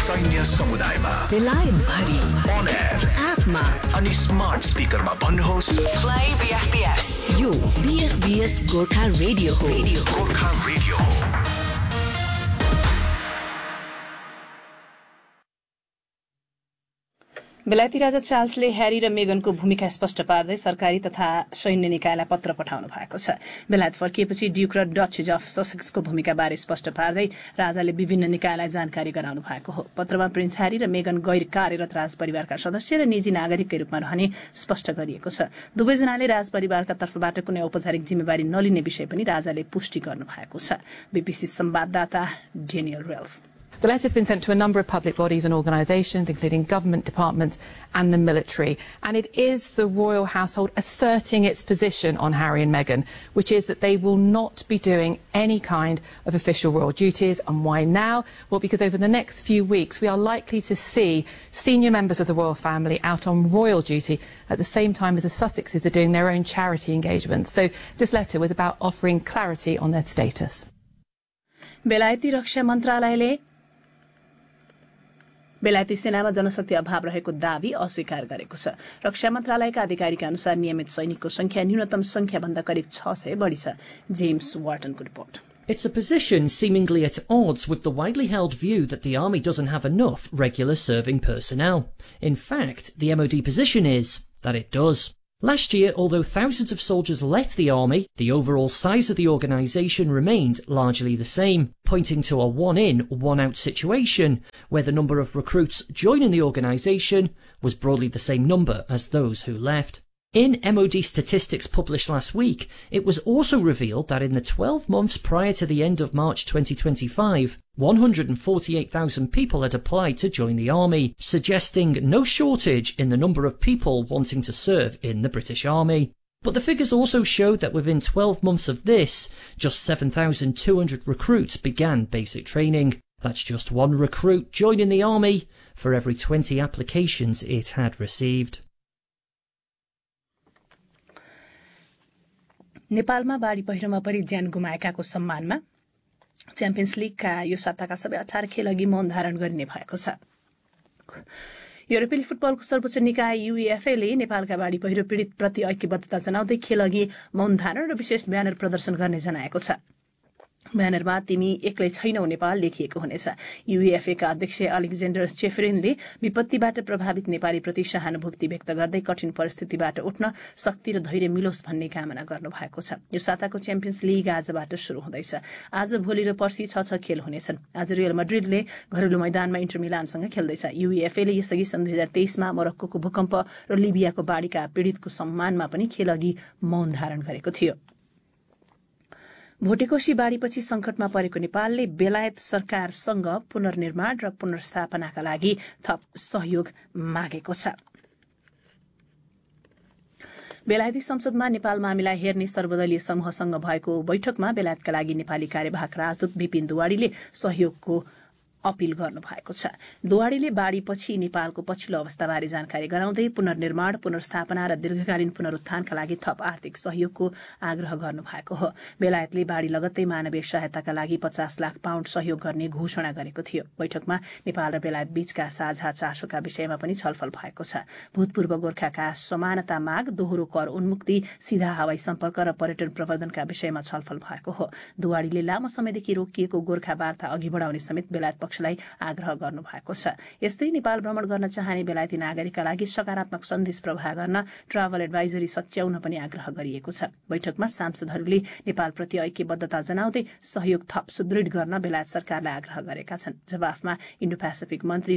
सैन्य समुदायमा, बेलायत भरि, on air, एपमा अनि स्मार्ट स्पिकरमा भन्नुहोस् Play BFBS. यो BFBS गोर्खा रेडियो हो. गोर्खा रेडियो हो. बेलायती राजा चार्ल्सले ह्यारी र मेगनको भूमिका स्पष्ट पार्दै सरकारी तथा सैन्य निकायलाई पत्र पठाउनु भएको छ। बेलायत फर्किएपछि ड्युक र डचेस अफ ससेक्सको भूमिकाबारे स्पष्ट पार्दै राजाले विभिन्न निकायलाई जानकारी गराउनु भएको हो। पत्रमा प्रिन्स ह्यारी र मेगन गैर कार्यरत राजपरिवारका सदस्य र निजी नागरिककै रूपमा रहने स्पष्ट गरिएको छ। दुवैजनाले राजपरिवारका तर्फबाट कुनै औपचारिक जिम्मेवारी नलिने विषय पनि राजाले पुष्टि गर्नु भएको छ। बीबीसी संवाददाता Daniel Ralph. The letter has been sent to a number of public bodies and organisations, including government departments and the military. And it is the royal household asserting its position on Harry and Meghan, which is that they will not be doing any kind of official royal duties. And why now? Well, because over the next few weeks, we are likely to see senior members of the royal family out on royal duty at the same time as the Sussexes are doing their own charity engagements. So this letter was about offering clarity on their status. बेलायती रक्षा मन्त्रालयले बेलायती सेनामा जनशक्ति अभाव रहेको दावी अस्वीकार गरेको छ। रक्षा मन्त्रालयका अधिकारीका अनुसार नियमित सैनिकको संख्या न्यूनतम संख्याभन्दा करिब 600 बढी छ। James वार्टनको report. It's a position seemingly at odds with the widely held view that the army doesn't have enough regular serving personnel. In fact, the MOD position is that it does. Last year, although thousands of soldiers left the army, the overall size of the organisation remained largely the same, pointing to a one-in, one-out situation, where the number of recruits joining the organisation was broadly the same number as those who left. In MOD statistics published last week, it was also revealed that in the 12 months prior to the end of March 2025, 148,000 people had applied to join the army, suggesting no shortage in the number of people wanting to serve in the British Army. But the figures also showed that within 12 months of this, just 7,200 recruits began basic training. That's just one recruit joining the army for every 20 applications it had received. नेपालमा बाढी पहिरोमा परि ज्यान गुमाएकाको सम्मानमा champions लीगका यो सप्ताहका सबै 18 खेल अघि मौन धारण गरिने भएको छ। युरोपेली फुटबलको सर्वोच्च निकाय UEFA ले नेपालका बाढी पहिरो पीडित प्रति ऐक्यबद्धता जनाउँदै खेल अघि मौन धारण र विशेष ब्यानर प्रदर्शन गर्ने जनाएको छ। ब्यानरमा तिमी एक्लै छैनौ नेपाल लेखिएको हुनेछ। UEFA का अध्यक्ष अलेक्जेन्डर चेफरिनले विपत्तिबाट प्रभावित नेपालीप्रति सहानुभूति व्यक्त गर्दै कठिन परिस्थितिबाट उठ्न शक्ति र धैर्य मिलोस् भन्ने कामना गर्नु भएको छ। यो साताको च्याम्पियन्स लीग आजबाट सुरु हुँदैछ। आज भोलि र पर्सि 6 खेल हुनेछन्। आज रियल मड्रिडले घरेलु मैदानमा इन्टर मिलानसँग खेल्दैछ। UEFA ले यसअघि सन् 2023 मा मोरक्कोको भूकम्प र लिबियाको बाढीका पीडितको सम्मानमा पनि खेल अघि मौन धारण गरेको थियो। भोटेकोशी बाढीपछि संकटमा परेको नेपालले बेलायत सरकारसँग पुनर्निर्माण र पुनर्स्थापनाका लागि थप सहयोग मागेको छ। बेलायती संसदमा नेपाल मामिला हेर्ने सर्वदलीय समूहसँग भएको बैठकमा बेलायतका लागि नेपाली कार्यवाहक राजदूत विपिन दुवाडीले सहयोगको अपील गर्नु भएको छ। दुवाडीले बाढीपछि नेपालको पछिल्लो अवस्थाबारे जानकारी गराउँदै पुनर्निर्माण, पुनर्स्थापना र दीर्घकालीन पुनरुत्थानका लागि थप आर्थिक सहयोगको आग्रह गर्नु भएको हो। बेलायतले बाढी लगत्तै मानवीय सहायताका लागि 50 लाख पाउन्ड सहयोग गर्ने घोषणा गरेको थियो। बैठकमा नेपाल र बेलायत बीचका साझा चासोका विषयमा पनि छलफल भएको छ। भूतपूर्व गोर्खाका समानता माग, दोहोरो कर उन्मुक्ति, सीधा हवाई सम्पर्क र पर्यटन प्रवर्धनका विषयमा छलफल भएको हो। दुवाडीले लामो समयदेखि रोकिएको गोर्खा वार्ता अघि बढाउने समेत बेलायत पक्षलाई आग्रह गर्नु भएको छ। यस्तै नेपाल भ्रमण गर्न चाहने बेलायती नागरिकका लागि सकारात्मक सन्देश प्रवाह गर्न ट्राभल एडभाइजरी सच्याउन पनि आग्रह गरिएको छ। बैठकमा सांसदहरूले नेपालप्रति ऐक्यबद्धता जनाउँदै सहयोग थप सुदृढ गर्न बेलायत सरकारलाई आग्रह गरेका छन्। जवाफमा इन्डो पेसिफिक मन्त्री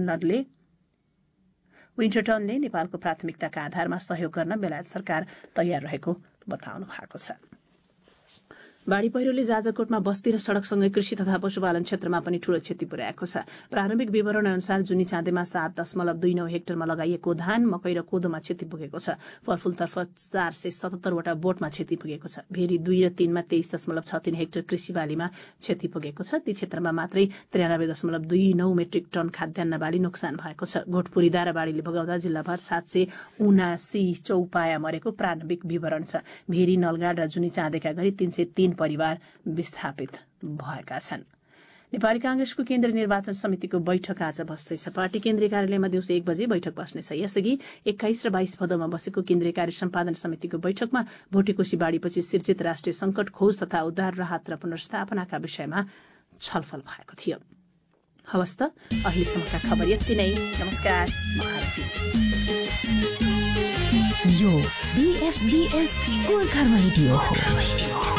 विन्टरटनले नेपालको प्राथमिकताका आधारमा सहयोग गर्न बेलायत सरकार तयार रहेको बताउनु भएको छ। बाढी पहिरोले जाजरकोटमा बस्ती र सड़कसँगै कृषि तथा पशुपालन क्षेत्रमा पनि ठूलो क्षति पुर्याएको छ। प्रारम्भिक विवरण अनुसार जुनी चाँदेमा 7.29 हेक्टरमा लगाइएको धान, मकै र कोदोमा क्षति पुगेको छ। फलफूलतर्फ 477 वटा बोटमा क्षति पुगेको छ। भेरी 2 र 3 मा 23.63 हेक्टर कृषि बालीमा क्षति पुगेको छ। ती क्षेत्रमा मात्रै 93.29 मेट्रिक टन खाद्यान्न बाली नोक्सान भएको छ। गोठपुरी दाराबाडीले बगाउँदा जिल्लाभर 779 चौपाया मरेको प्रारम्भिक विवरण छ। भेरी, नलगाड र जुनी चाँदेका गरी 303 परिवार विस्थापित भएका छन्। नेपाली कांग्रेसको केन्द्रीय निर्वाचन समितिको बैठक आज बस्दैछ। पार्टी केन्द्रीय कार्यालयमा दिउँसो 1 बजे बैठक बस्नेछ। यसअघि 21 र 22 भदौमा बसेको केन्द्रीय कार्य सम्पादन समितिको बैठकमा भोटेकोशी बाढीपछि सिर्जित राष्ट्रिय संकट, खोज तथा उद्धार, राहत र पुनर्स्थापनाका विषयमा छलफल भएको थियो। हवस् त, अहिलेसम्मका खबर यति नै। नमस्कार। यो BFBS गोर्खा रेडियो हो।